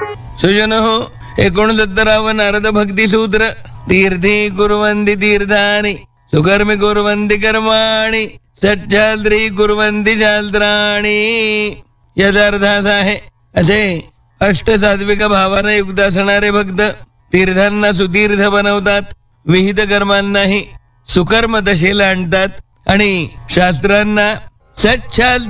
सुजन हो 69व नारद भक्ती सूत्र. तीर्थी कुर्वन्ति तीर्थानि सुकर्मी कुर्वन्ति कर्माणि सच्छास्त्री कुर्वन्ति शास्त्राणि. याचा अर्थ असा आहे, असे अष्टसात्विक भावाने युक्त असणारे भक्त तीर्थांना सुतीर्थ बनवतात, विहित कर्मांनाही सुकर्म दशेला आणतात आणि शास्त्रांना सच्छास्त्री